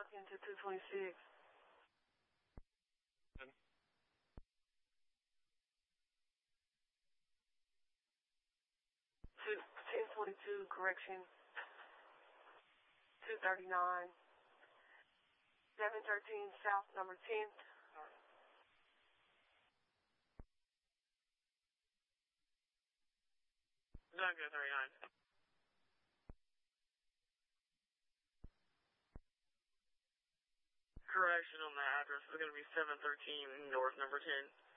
into 226. 1042, correction. 239. 713 South, number 10th. Duncan 39. Correction on the address is going to be 713 North, number 10.